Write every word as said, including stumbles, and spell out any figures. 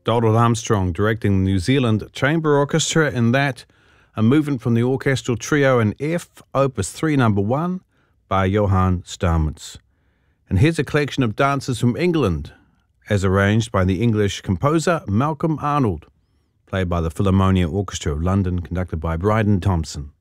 Donald Armstrong directing the New Zealand Chamber Orchestra in that, a movement from the orchestral trio in F, Opus three, number one, by Johann Stamitz. And here's a collection of dances from England, as arranged by the English composer Malcolm Arnold, played by the Philharmonia Orchestra of London, conducted by Bryden Thompson.